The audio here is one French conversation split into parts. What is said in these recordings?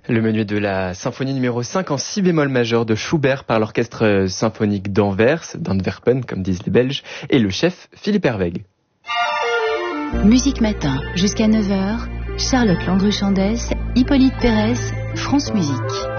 Le menuet de la symphonie numéro 5 en si bémol majeur de Schubert par l'orchestre symphonique d'Anvers, d'Antwerpen comme disent les Belges, et le chef Philippe Herweg. Musique Matin, jusqu'à 9h, Charlotte Landru-Chandès, Hippolyte Pérez, France Musique.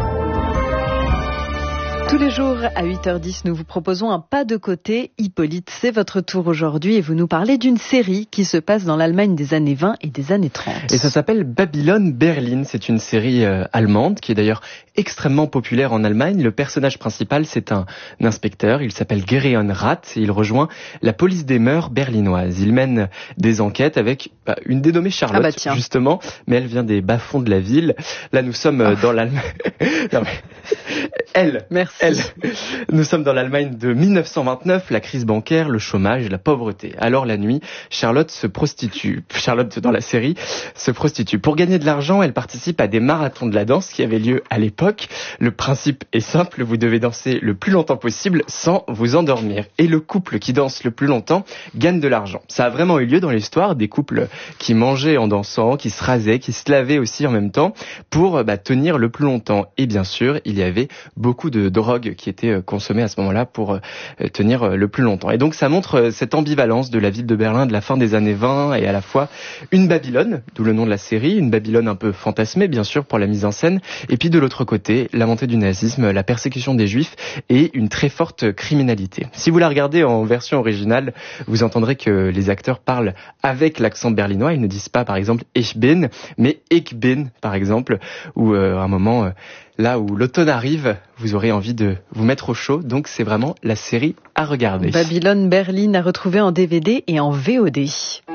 Tous les jours à 8h10, nous vous proposons un pas de côté. Hippolyte, c'est votre tour aujourd'hui et vous nous parlez d'une série qui se passe dans l'Allemagne des années 20 et des années 30. Et ça s'appelle Babylone Berlin. C'est une série allemande qui est d'ailleurs extrêmement populaire en Allemagne. Le personnage principal, c'est un inspecteur. Il s'appelle Gereon Rath et il rejoint la police des mœurs berlinoise. Il mène des enquêtes avec une dénommée Charlotte, justement, mais elle vient des bas-fonds de la ville. Là, nous sommes dans l'Allemagne... Non, mais... Nous sommes dans l'Allemagne de 1929, la crise bancaire, le chômage, la pauvreté. Alors la nuit, Charlotte dans la série, se prostitue. Pour gagner de l'argent, elle participe à des marathons de la danse qui avaient lieu à l'époque. Le principe est simple, vous devez danser le plus longtemps possible sans vous endormir. Et le couple qui danse le plus longtemps gagne de l'argent. Ça a vraiment eu lieu dans l'histoire, des couples qui mangeaient en dansant, qui se rasaient, qui se lavaient aussi en même temps pour tenir le plus longtemps. Et bien sûr, il y avait beaucoup de drogue qui était consommée à ce moment-là pour tenir le plus longtemps. Et donc ça montre cette ambivalence de la ville de Berlin de la fin des années 20 et à la fois une Babylone, d'où le nom de la série, une Babylone un peu fantasmée bien sûr pour la mise en scène, et puis de l'autre côté, la montée du nazisme, la persécution des juifs et une très forte criminalité. Si vous la regardez en version originale, vous entendrez que les acteurs parlent avec l'accent berlinois, ils ne disent pas par exemple Ich bin, mais Ich bin par exemple, ou à un moment... Là où l'automne arrive, vous aurez envie de vous mettre au chaud, donc c'est vraiment la série à regarder. Babylone Berlin à retrouver en DVD et en VOD. Et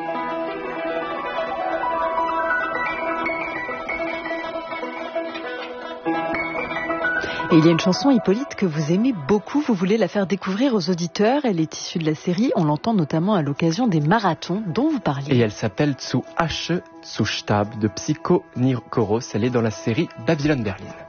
il y a une chanson, Hippolyte, que vous aimez beaucoup, vous voulez la faire découvrir aux auditeurs, elle est issue de la série, on l'entend notamment à l'occasion des marathons dont vous parliez. Et elle s'appelle Zu Asche, zu Stab de Psycho Nikoros, elle est dans la série Babylone Berlin.